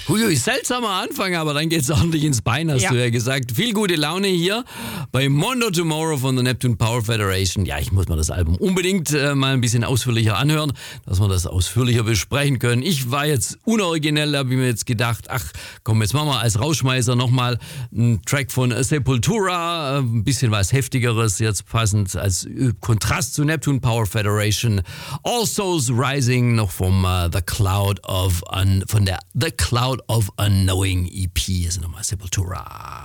Huiui, seltsamer Anfang, aber dann geht's ordentlich ins Bein, hast du ja gesagt. Viel gute Laune hier bei Mondo Tomorrow von der Neptune Power Federation. Ja, ich muss mir das Album unbedingt mal ein bisschen ausführlicher anhören, dass wir das ausführlicher besprechen können. Ich war jetzt unoriginell, habe ich mir jetzt gedacht, ach komm, jetzt machen wir als Rausschmeißer nochmal einen Track von Sepultura, ein bisschen was Heftigeres, jetzt passend als Kontrast zu Neptune Power Federation. All Souls Rising noch vom The Cloud of Unknowing EP. Hier sind nochmal Sepultura.